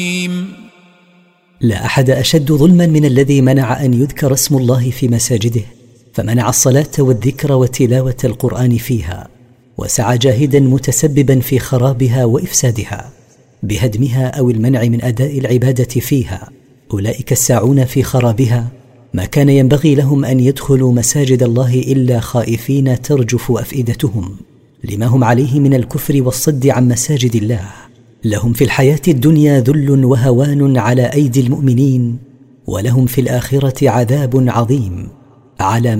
لا أحد أشد ظلما من الذي منع أن يذكر اسم الله في مساجده، فمنع الصلاة والذكر وتلاوة القرآن فيها، وسعى جاهدا متسببا في خرابها وإفسادها بهدمها أو المنع من أداء العبادة فيها. أولئك الساعون في خرابها ما كان ينبغي لهم أن يدخلوا مساجد الله إلا خائفين ترجف أفئدتهم لما هم عليه من الكفر والصد عن مساجد الله. لهم في الحياة الدنيا ذل وهوان على أيدي المؤمنين، ولهم في الآخرة عذاب عظيم على